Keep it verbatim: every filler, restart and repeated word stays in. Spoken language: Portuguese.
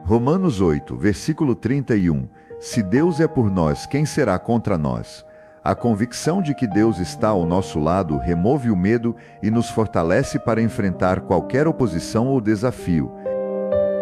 Romanos oito, versículo trinta e um. Se Deus é por nós, quem será contra nós? A convicção de que Deus está ao nosso lado remove o medo e nos fortalece para enfrentar qualquer oposição ou desafio.